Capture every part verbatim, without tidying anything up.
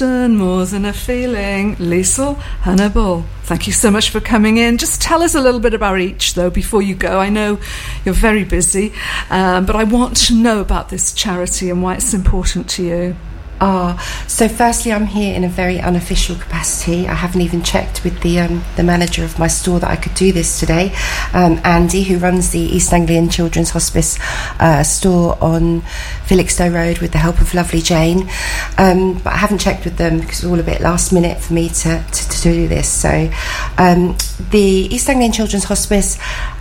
Boston, More Than a Feeling. Liesl Hannibal, thank you so much for coming in. Just tell us a little bit about each, though, before you go. I know you're very busy, um, but I want to know about this charity and why it's important to you. Ah, so firstly, I'm here in a very unofficial capacity. I haven't even checked with the um, the manager of my store that I could do this today, um, Andy, who runs the East Anglian Children's Hospice uh, store on Felixstowe Road with the help of lovely Jane. Um, but I haven't checked with them because it's all a bit last minute for me to, to, to do this. So um, the East Anglian Children's Hospice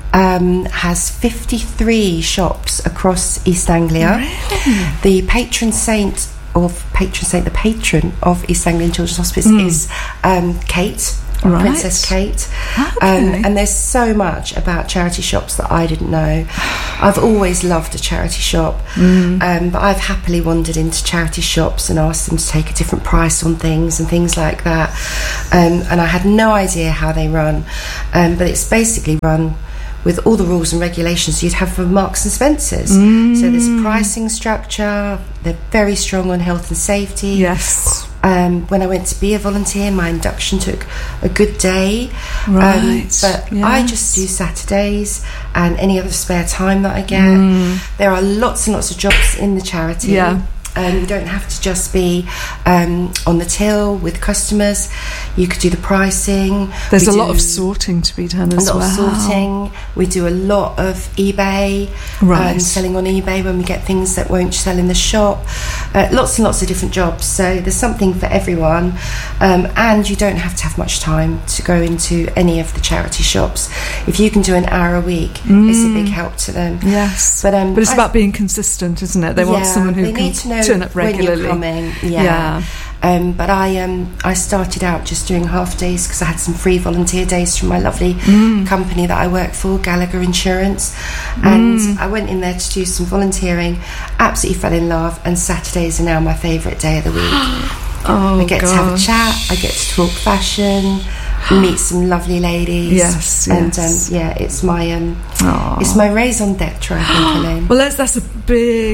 Um, has fifty-three shops across East Anglia. Really? The patron saint of patron saint, the patron of East Anglian Children's Hospice mm. is um, Kate, or right. Princess Kate. Okay. Um, and there's so much about charity shops that I didn't know. I've always loved a charity shop, mm. um, but I've happily wandered into charity shops and asked them to take a different price on things and things like that. Um, and I had no idea how they run, um, but it's basically run with all the rules and regulations you'd have for Marks and Spencer's. Mm. So there's a pricing structure, they're very strong on health and safety. Yes. Um, when I went to be a volunteer, my induction took a good day. Right. Um, but yes. I just do Saturdays and any other spare time that I get. Mm. There are lots and lots of jobs in the charity. Yeah. Um, you don't have to just be um, on the till with customers. You could do the pricing. There's we a lot of do sorting to be done as a lot well. of sorting. We do a lot of eBay, Right. um, selling on eBay when we get things that won't sell in the shop. Uh, lots and lots of different jobs. So there's something for everyone. Um, and you don't have to have much time to go into any of the charity shops. If you can do an hour a week, Mm. it's a big help to them. Yes. But, um, but it's I- about being consistent, isn't it? They want Yeah, someone who they can need to know turn up regularly. when you're coming. Yeah. Yeah. Um, but I um, I started out just doing half days because I had some free volunteer days from my lovely Mm. company that I work for, Gallagher Insurance, and Mm. I went in there to do some volunteering. Absolutely fell in love, and Saturdays are now my favourite day of the week. Oh, I get gosh. to have a chat. I get to talk fashion, meet some lovely ladies. Yes, and yes. um, yeah, it's my um, Aw. it's my raison d'être, I think, Elaine. Well, that's, that's a big